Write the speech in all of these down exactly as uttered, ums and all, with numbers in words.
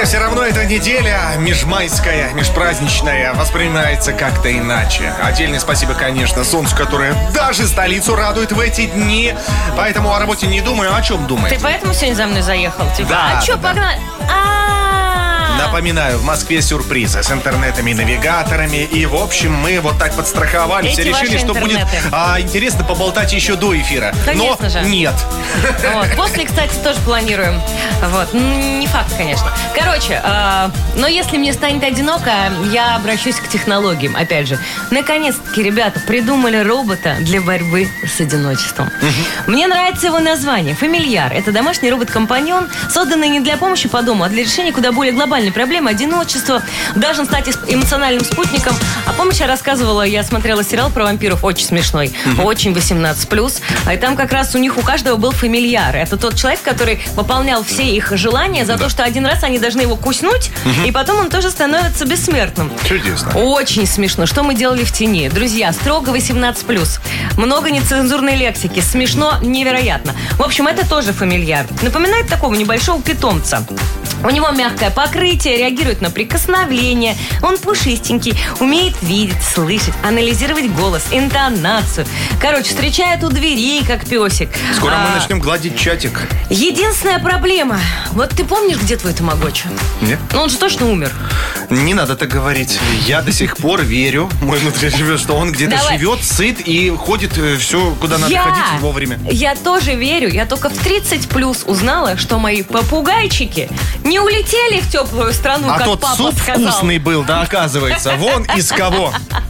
все равно эта неделя межмайская, межпраздничная воспринимается как-то иначе. Отдельное спасибо, конечно, солнцу, которое даже столицу радует в эти дни. Поэтому о работе не думаю. О чем думаете? Ты поэтому сегодня за мной заехал? Типа, Да, а что, да. погнали? А-а-а. Напоминаю, в Москве сюрпризы с интернетами и навигаторами. И, в общем, мы вот так подстраховались. Эти и решили, ваши что будет интернеты. а, интересно поболтать еще до эфира. Конечно Но же. нет. Вот. После, кстати, тоже планируем. Вот. М, Не факт, конечно. Короче, э, но если мне станет одиноко, я обращусь к технологиям. Опять же, наконец-таки, ребята, придумали робота для борьбы с одиночеством. Мне нравится его название. Фамильяр. Это домашний робот-компаньон, созданный не для помощи по дому, а для решения куда более глобальной проблемы одиночества. Должен стать эс- эмоциональным спутником. А помнишь, я рассказывала, я смотрела сериал про вампиров, очень смешной, очень восемнадцать плюс. И там как раз у них у каждого был фамильяр. Это тот человек, который выполнял все их желания за то, что один раз они должны его куснуть, и потом он тоже становится бессмертным. Чудесно. Очень смешно. Что мы делали в тени? Друзья, строго восемнадцать плюс. Много нецензурной лексики. Смешно невероятно. В общем, это тоже фамильяр. Напоминает такого небольшого питомца. У него мягкое покрытие, реагирует на прикосновение. Он пушистенький, умеет видеть, слышать, анализировать голос, интонацию. Короче, встречает у дверей, как песик. Скоро А, мы начнем гладить чатик. Единственная проблема. Вот ты помнишь, где твой тамагочи? Нет? Ну, он же точно умер. Не надо так говорить. Я до сих пор верю, мой внутри живет, что он где-то Давай. живет, сыт и ходит все, куда надо я, ходить вовремя. Я тоже верю. Я только в тридцать плюс узнала, что мои попугайчики не улетели в теплую страну, А как тот папа суп сказал. вкусный был, да, оказывается. Вон из кого.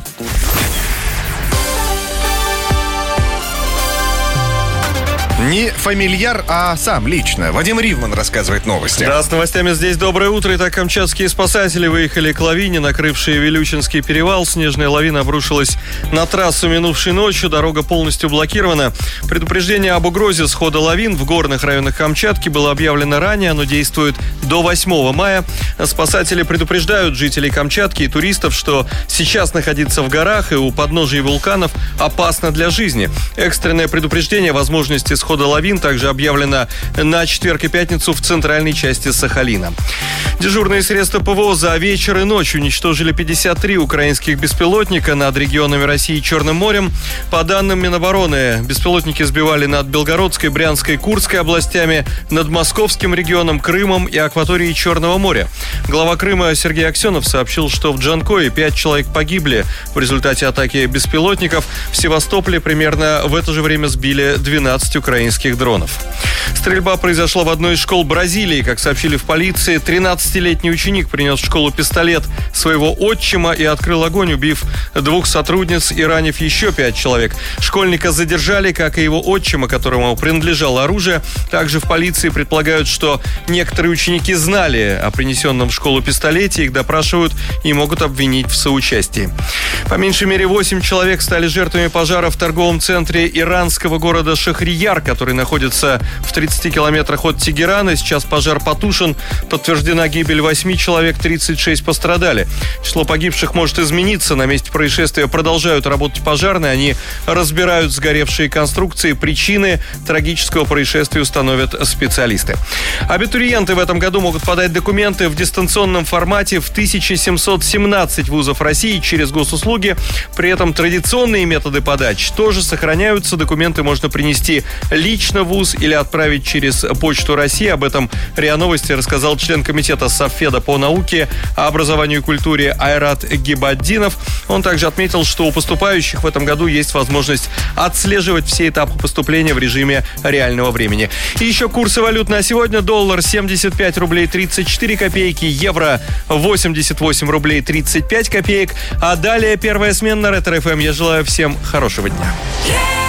Не фамильяр, а сам лично. Вадим Ривман рассказывает новости. Да, с новостями здесь доброе утро. Итак, камчатские спасатели выехали к лавине, накрывшей Вилючинский перевал. Снежная лавина обрушилась на трассу минувшей ночью. Дорога полностью блокирована. Предупреждение об угрозе схода лавин в горных районах Камчатки было объявлено ранее. Оно действует до восьмого мая. Спасатели предупреждают жителей Камчатки и туристов, что сейчас находиться в горах и у подножия вулканов опасно для жизни. Экстренное предупреждение о возможности схода лавин также объявлено на четверг и пятницу в центральной части Сахалина. Дежурные средства ПВО за вечер и ночь уничтожили пятьдесят три украинских беспилотника над регионами России и Черным морем. По данным Минобороны, беспилотники сбивали над Белгородской, Брянской, Курской областями, над Московским регионом, Крымом и акваторией Черного моря. Глава Крыма Сергей Аксенов сообщил, что в Джанкое пять человек погибли в результате атаки беспилотников. В Севастополе примерно в это же время сбили двенадцать украинских дронов. Стрельба произошла в одной из школ Бразилии. Как сообщили в полиции, тринадцатилетний ученик принес в школу пистолет своего отчима и открыл огонь, убив двух сотрудниц и ранив еще пять человек. Школьника задержали, как и его отчима, которому принадлежало оружие. Также в полиции предполагают, что некоторые ученики знали о принесенном в школу пистолете, их допрашивают и могут обвинить в соучастии. По меньшей мере восемь человек стали жертвами пожара в торговом центре иранского города Шахрияр, который находится в тридцати километрах от Тегерана. Сейчас пожар потушен. Подтверждена гибель восьми человек, тридцать шесть пострадали. Число погибших может измениться. На месте происшествия продолжают работать пожарные. Они разбирают сгоревшие конструкции. Причины трагического происшествия установят специалисты. Абитуриенты в этом году могут подать документы в дистанционном формате в тысяча семьсот семнадцать вузов России через госуслуги. При этом традиционные методы подачи тоже сохраняются. Документы можно принести лично в вуз или отправить через Почту России. Об этом РИА Новости рассказал член комитета Совфеда по науке, образованию и культуре Айрат Гибаддинов. Он также отметил, что у поступающих в этом году есть возможность отслеживать все этапы поступления в режиме реального времени. И еще курсы валют на сегодня. Доллар семьдесят пять рублей тридцать четыре копейки, евро восемьдесят восемь рублей тридцать пять копеек. А далее первая смена на Ретро-ФМ. Я желаю всем хорошего дня.